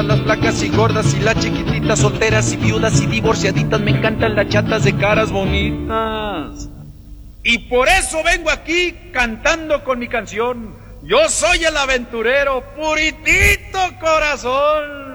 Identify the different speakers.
Speaker 1: las flacas y gordas y las chiquititas, solteras y viudas y divorciaditas. Me encantan las chatas de caras bonitas. Y por eso vengo aquí cantando con mi canción. Yo soy el aventurero, puritito corazón.